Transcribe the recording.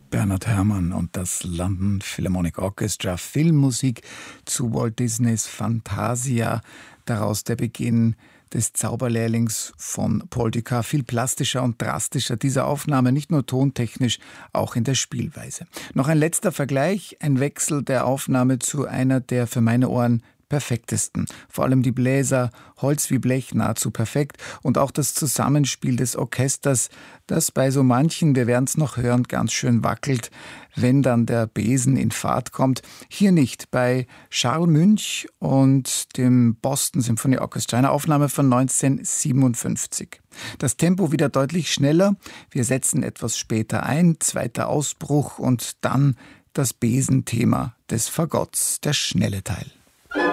Bernhard Herrmann und das London Philharmonic Orchestra, Filmmusik zu Walt Disneys Fantasia, daraus der Beginn des Zauberlehrlings von Paul Dukas, viel plastischer und drastischer diese Aufnahme, nicht nur tontechnisch, auch in der Spielweise. Noch ein letzter Vergleich, ein Wechsel der Aufnahme zu einer der für meine Ohren perfektesten. Vor allem die Bläser, Holz wie Blech, nahezu perfekt. Und auch das Zusammenspiel des Orchesters, das bei so manchen, wir werden es noch hören, ganz schön wackelt, wenn dann der Besen in Fahrt kommt. Hier nicht, bei Charles Münch und dem Boston Symphony Orchestra, eine Aufnahme von 1957. Das Tempo wieder deutlich schneller, wir setzen etwas später ein, zweiter Ausbruch und dann das Besenthema des Fagotts, der schnelle Teil.